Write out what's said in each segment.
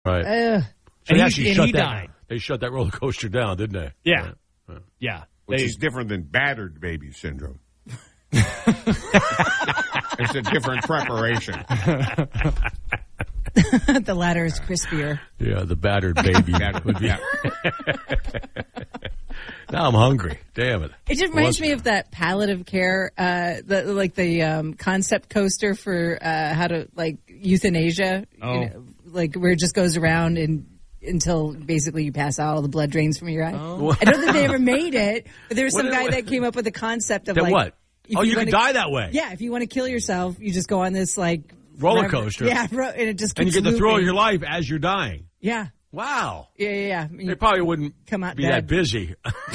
Right. So and he died. They shut that roller coaster down, didn't they? Yeah. Yeah. Which is different than battered baby syndrome. It's a different preparation. The latter is crispier. Yeah, the battered baby. would be. Now I'm hungry. Damn it. It just reminds me of that palliative care, the concept coaster for how to euthanasia. Oh. Where it just goes around until basically you pass out, all the blood drains from your eye. Oh. I don't think they ever made it, but there was some guy that came up with the concept of that what? Oh, you can die that way. Yeah, if you want to kill yourself, you just go on this roller coaster. Yeah, and it just keeps and you get the thrill of looping. your life as you're dying. Yeah. Wow. Yeah. They probably wouldn't come out be dead. that busy.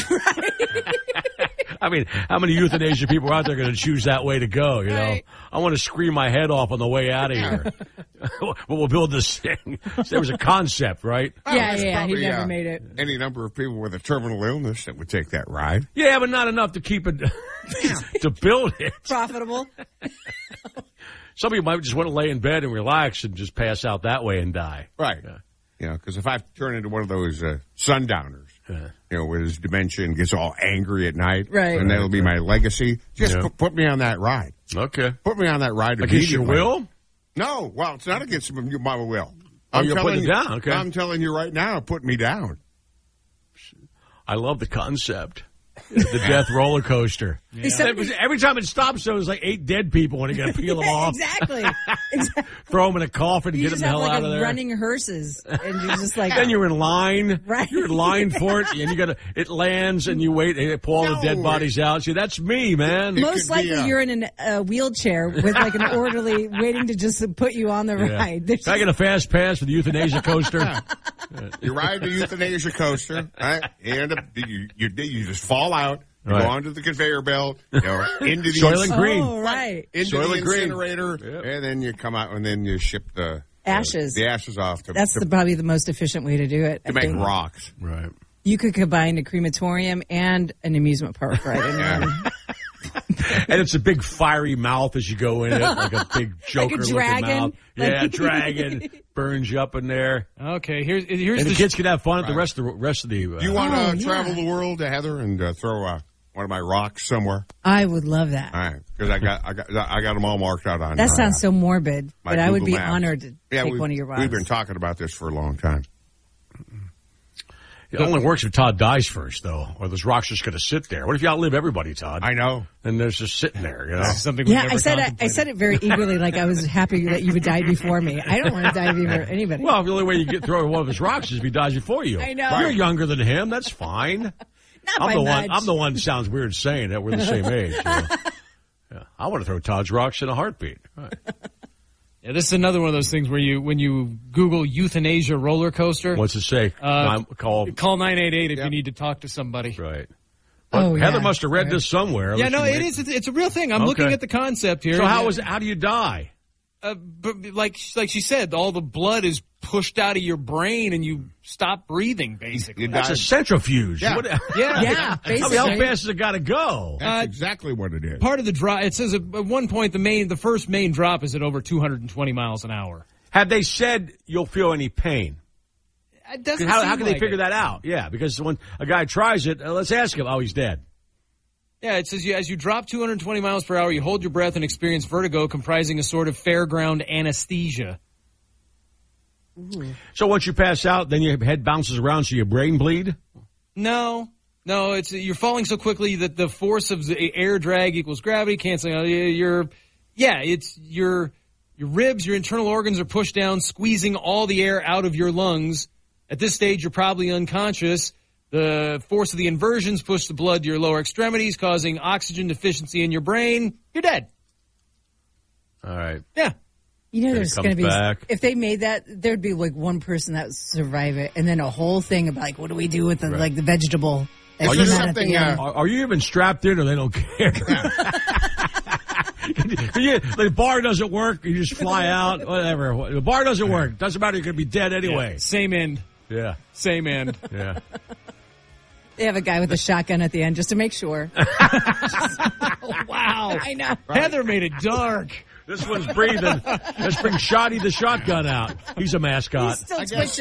I mean, how many euthanasia people are out there going to choose that way to go, you know? I want to scream my head off on the way out of here. But we'll build this thing. There was a concept, right? Yeah, he never made it. Any number of people with a terminal illness that would take that ride. Yeah, but not enough to keep it, to build it. Profitable. Some people might just want to lay in bed and relax and just pass out that way and die. Right. Yeah. Because if I turn into one of those sundowners, with his dementia and gets all angry at night, and that'll be my legacy, just put me on that ride. Okay. Put me on that ride Against your immediately. will? No. Well, it's not against my will. You're putting it down. Okay. I'm telling you right now, put me down. I love the concept. The death roller coaster. Yeah. Every time it stops, there was 8 dead people when you got to peel them off. Exactly. Throw them in a coffin and get them the hell out of there. Running hearses, and you're just then you're in line. Right. You're in line for it, and it lands, and you wait, and pull all the dead bodies out. See, that's me, man. Most likely, you're in a wheelchair with an orderly waiting to just put you on the ride. Can I get a fast pass for the euthanasia coaster? You ride the euthanasia coaster, right? You end up, you just fall out. You go onto the conveyor belt, into the Soylent Green. Oh, right. Into the incinerator, and then you come out, and then you ship the ashes. The ashes off. That's probably the most efficient way to do it. To make rocks. Right. You could combine a crematorium and an amusement park right in one. And it's a big fiery mouth as you go in it, like a big Joker-looking mouth. Yeah, dragon burns you up in there. Okay, here's and the kids can have fun at the rest of the. Do you want to travel the world, Heather, and throw one of my rocks somewhere? I would love that. All right, because I got them all marked out on. That sounds so morbid, but I would be Maps. honored to take one of your rocks. We've been talking about this for a long time. It only works if Todd dies first, though, or those rocks are just going to sit there. What if you outlive everybody, Todd? I know. And they're just sitting there, you know? Something I said it very eagerly, like I was happy that you would die before me. I don't want to die before anybody. Well, the only way you throw one of his rocks is if he dies before you. I know. You're younger than him. That's fine. I'm the one that sounds weird saying that. We're the same age. I want to throw Todd's rocks in a heartbeat. Right. Yeah, this is another one of those things where when you Google euthanasia roller coaster. What's it say? Call 988 if you need to talk to somebody. Right. But Heather must have read this somewhere. Yeah, no, it is. It's a real thing. I'm looking at the concept here. So how do you die? But like she said, all the blood is pushed out of your brain and you stop breathing, basically. That's a centrifuge. Yeah. Basically. How fast has it got to go? That's exactly what it is. Part of the drop, it says at one point the first main drop is at over 220 miles an hour. Have they said you'll feel any pain? It doesn't how can they figure that out? Yeah, because when a guy tries it, let's ask him, he's dead. Yeah, it says as you drop 220 miles per hour, you hold your breath and experience vertigo comprising a sort of fairground anesthesia. Ooh. So once you pass out, then your head bounces around, so your brain bleed? No, it's you're falling so quickly that the force of the air drag equals gravity, canceling out your ribs, your internal organs are pushed down, squeezing all the air out of your lungs. At this stage, you're probably unconscious. The force of the inversions push the blood to your lower extremities, causing oxygen deficiency in your brain. You're dead. All right. Yeah. You know, there's going to be, if they made that, there'd be one person that would survive it, and then a whole thing about what do we do with the the vegetable? Are you even strapped in, or they don't care? The bar doesn't work. You just fly out. Whatever. The bar doesn't work. Doesn't matter. You're going to be dead anyway. Yeah. Same end. Yeah. Same end. Yeah. They have a guy with a shotgun at the end just to make sure. Wow. I know. Right. Heather made it dark. This one's breathing. Let's bring Shoddy the shotgun out. He's a mascot. He's still twitching.